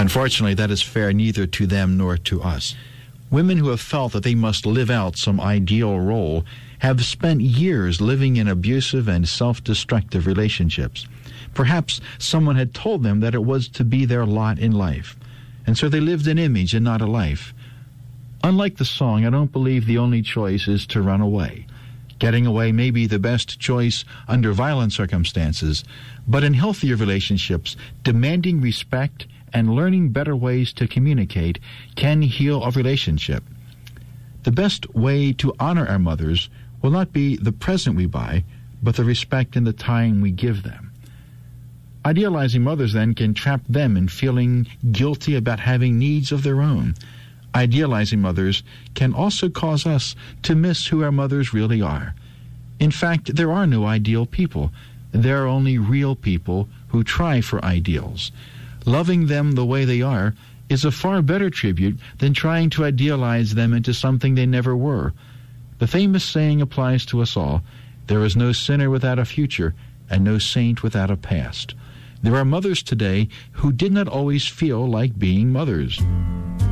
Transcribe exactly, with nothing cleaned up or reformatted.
Unfortunately, that is fair neither to them nor to us. Women who have felt that they must live out some ideal role have spent years living in abusive and self-destructive relationships. Perhaps someone had told them that it was to be their lot in life, and so they lived an image and not a life. Unlike the song, I don't believe the only choice is to run away. Getting away may be the best choice under violent circumstances, but in healthier relationships, demanding respect and learning better ways to communicate can heal a relationship. The best way to honor our mothers will not be the present we buy, but the respect and the time we give them. Idealizing mothers, then, can trap them in feeling guilty about having needs of their own. Idealizing mothers can also cause us to miss who our mothers really are. In fact, there are no ideal people. There are only real people who try for ideals. Loving them the way they are is a far better tribute than trying to idealize them into something they never were. The famous saying applies to us all: there is no sinner without a future, and no saint without a past. There are mothers today who did not always feel like being mothers.